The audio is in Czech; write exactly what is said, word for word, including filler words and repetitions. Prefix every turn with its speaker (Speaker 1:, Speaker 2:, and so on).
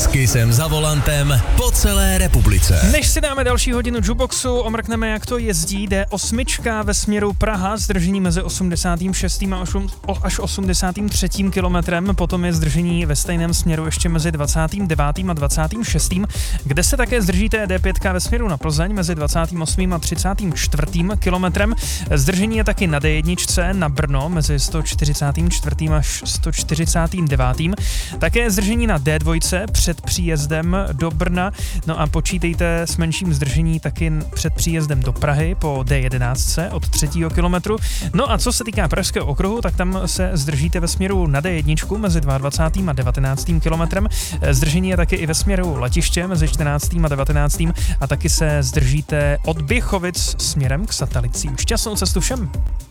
Speaker 1: Kisem za volantem po celé republice.
Speaker 2: Než si dáme další hodinu jukeboxu, omrkneme, jak to jezdí. D osm ve směru Praha, zdržení mezi osmdesátým šestým až osmdesátým třetím kilometrem, potom je zdržení ve stejném směru ještě mezi dvacátým devátým a dvacátým šestým kde se také zdržíte D pět ve směru na Plzeň mezi dvacátým osmým a třicátým čtvrtým kilometrem. Zdržení je taky na D jedna na Brno mezi sto čtyřicátým čtvrtým až sto čtyřicátým devátým Také zdržení na D dva před příjezdem do Brna, no a počítejte s menším zdržení taky před příjezdem do Prahy po D jedenáct od třetího kilometru. No a co se týká Pražského okruhu, tak tam se zdržíte ve směru na D jedna mezi dvacátým dvacátým a devatenáctým kilometrem. Zdržení je taky i ve směru Letiště mezi čtrnáctým a devatenáctým a taky se zdržíte od Běchovic směrem k Satalicím. Šťastnou cestu všem!